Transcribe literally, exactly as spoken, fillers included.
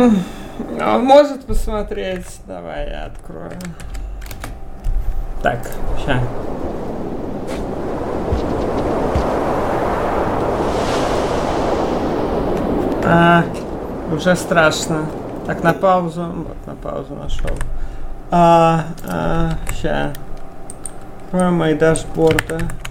Он может посмотреть. Давай я открою. Так, ща. А, уже страшно. Так, на паузу. Вот, на паузу нашел. А, а, ща. Откроем мои дашборды.